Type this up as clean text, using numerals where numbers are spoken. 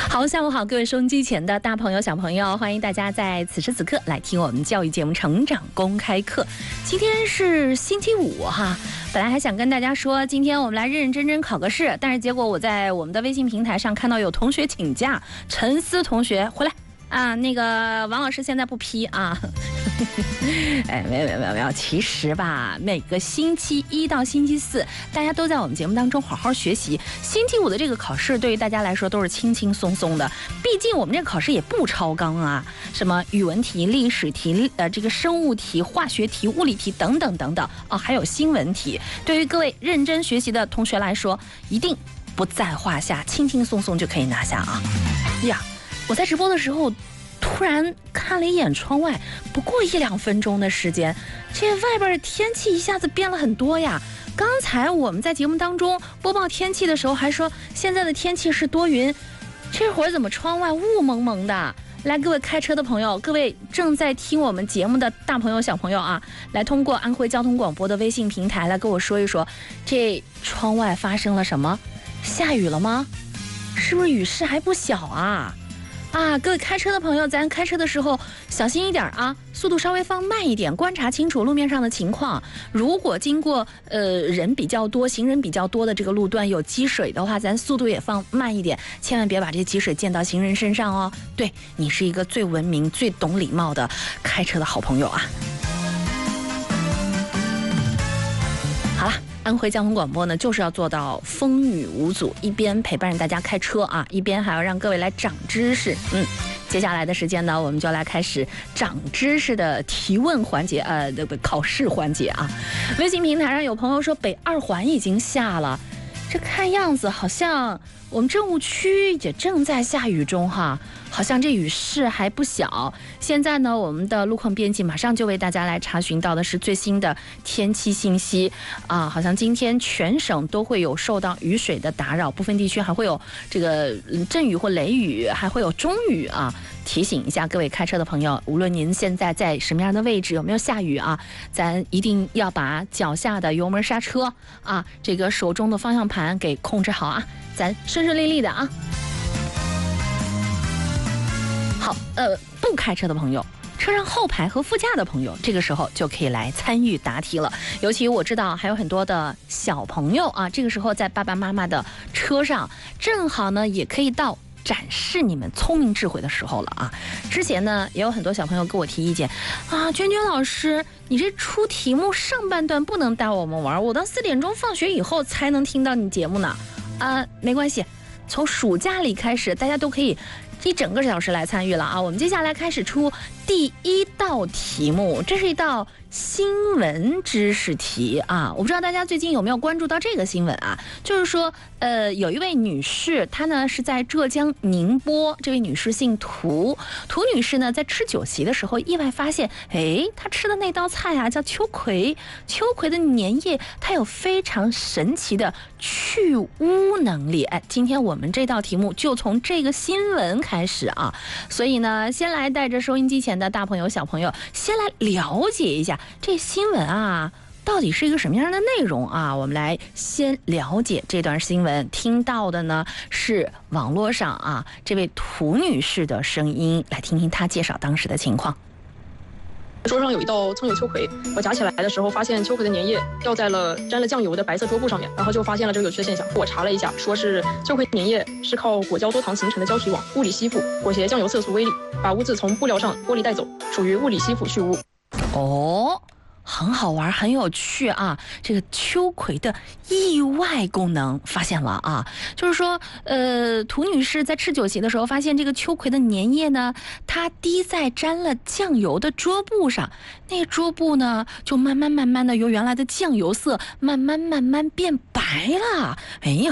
好，下午好，各位收音机前的大朋友、小朋友，欢迎大家在此时此刻来听我们教育节目《成长公开课》。今天是星期五哈，本来还想跟大家说，今天我们来认认真真考个试，但是结果我在我们的微信平台上看到有同学请假，陈思同学回来啊，那个王老师现在不批啊。哎，没有，其实吧，每个星期一到星期四，大家都在我们节目当中好好学习。星期五的这个考试对于大家来说都是轻轻松松的，毕竟我们这个考试也不超纲啊，什么语文题、历史题、这个生物题、化学题、物理题等等等等啊，还有新闻题。对于各位认真学习的同学来说，一定不在话下，轻轻松松就可以拿下啊！呀，我在直播的时候突然看了一眼窗外，不过1-2分钟的时间，这外边的天气一下子变了很多呀。刚才我们在节目当中播报天气的时候还说现在的天气是多云，这会儿怎么窗外雾蒙蒙的？来，各位开车的朋友，各位正在听我们节目的大朋友小朋友啊，来通过安徽交通广播的微信平台来跟我说一说，这窗外发生了什么？下雨了吗？是不是雨势还不小啊？各位开车的朋友，咱开车的时候小心一点啊，速度稍微放慢一点，观察清楚路面上的情况。如果经过人比较多、行人比较多的这个路段有积水的话，咱速度也放慢一点，千万别把这积水溅到行人身上哦。对，你是一个最文明、最懂礼貌的开车的好朋友啊。好了。安徽交通广播呢，就是要做到风雨无阻，一边陪伴着大家开车啊，一边还要让各位来长知识。接下来的时间呢，我们就来开始长知识的提问环节，考试环节啊。微信平台上有朋友说北2环已经下了，这看样子好像我们政务区也正在下雨中哈，好像这雨势还不小。现在呢，我们的路况编辑马上就为大家来查询到的是最新的天气信息啊，好像今天全省都会有受到雨水的打扰，部分地区还会有这个阵雨或雷雨，还会有中雨啊。提醒一下各位开车的朋友，无论您现在在什么样的位置，有没有下雨啊，咱一定要把脚下的油门刹车啊，这个手中的方向盘给控制好啊，咱顺顺利利的啊。好，不开车的朋友，车上后排和副驾的朋友，这个时候就可以来参与答题了。尤其我知道还有很多的小朋友啊，这个时候在爸爸妈妈的车上，正好呢也可以到展示你们聪明智慧的时候了啊！之前呢，也有很多小朋友给我提意见啊，娟娟老师，你这出题目上半段不能带我们玩，我到4点钟放学以后才能听到你节目呢。没关系，从暑假里开始，大家都可以1整个小时来参与了啊！我们接下来开始出第1道题目，这是一道新闻知识题啊！我不知道大家最近有没有关注到这个新闻啊？就是说，有一位女士，她呢是在浙江宁波，这位女士姓涂，涂女士呢在吃酒席的时候，意外发现，她吃的那道菜啊叫秋葵，秋葵的粘液它有非常神奇的去污能力。今天我们这道题目就从这个新闻开始啊，所以呢，先来带着收音机前的大朋友小朋友，先来了解一下这新闻啊到底是一个什么样的内容啊？我们来先了解这段新闻，听到的呢是网络上啊这位涂女士的声音，来听听她介绍当时的情况。 桌上有一道葱油秋葵，我夹起来的时候发现秋葵的粘液掉在了沾了酱油的白色桌布上面，然后就发现了这个有趣的现象。我查了一下，说是秋葵粘液是靠果胶多糖形成的胶皮网物理吸附，裹挟酱油色素微粒，把污渍从布料上剥离带走，属于物理吸附去污。 很好玩，很有趣啊！这个秋葵的意外功能发现了啊，就是说，涂女士在吃酒席的时候发现这个秋葵的粘液呢，它滴在沾了酱油的桌布上，那桌布呢就慢慢的由原来的酱油色慢慢变白了。哎呀！